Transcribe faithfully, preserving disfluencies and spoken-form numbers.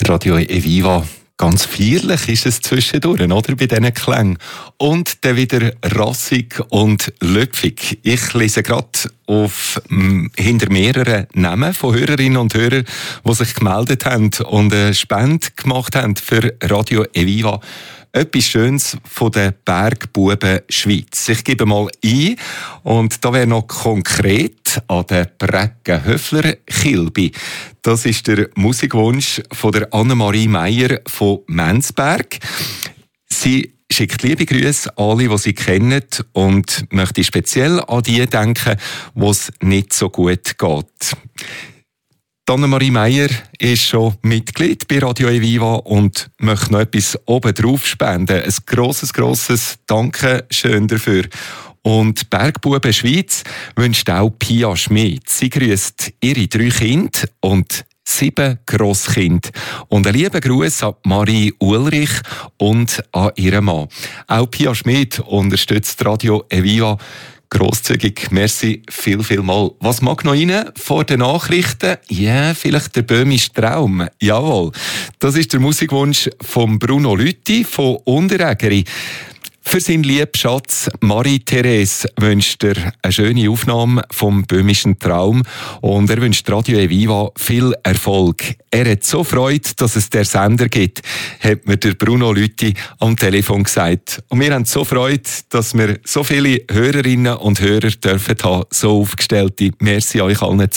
Radio Eviva. Ganz feierlich ist es zwischendurch, oder? Bei diesen Klängen. Und dann wieder rassig und löpfig. Ich lese gerade auf m, hinter mehreren Namen von Hörerinnen und Hörern, die sich gemeldet haben und eine Spende gemacht haben für Radio Eviva. Etwas Schönes von den Bergbuben Schweiz. Ich gebe mal ein. Und da wäre noch konkret an den Breckenhöfler Kilby. Das ist der Musikwunsch von der Annemarie Meier von Menzberg. Sie schickt liebe Grüße an alle, die sie kennen, und möchte speziell an die denken, wo es nicht so gut geht. Annemarie Meier ist schon Mitglied bei Radio Eviva und möchte noch etwas oben drauf spenden. Ein grosses, grosses Dankeschön dafür. Und Bergbuben Schweiz wünscht auch Pia Schmidt. Sie grüßt ihre drei Kinder und sieben Grosskinder. Und einen lieben Gruß an Marie Ulrich und an ihren Mann. Auch Pia Schmidt unterstützt Radio Eviva grosszügig. Merci viel, viel mal. Was mag noch rein vor den Nachrichten? Ja, yeah, vielleicht der böhmische Traum. Jawohl. Das ist der Musikwunsch von Bruno Lüthi von Unterägeri. Für seinen lieben Schatz Marie-Therese wünscht er eine schöne Aufnahme vom böhmischen Traum und er wünscht Radio Eviva viel Erfolg. Er hat so Freude, dass es der Sender gibt, hat mir der Bruno Lüthi am Telefon gesagt. Und wir haben so Freude, dass wir so viele Hörerinnen und Hörer dürfen haben, so aufgestellte. Merci euch allen.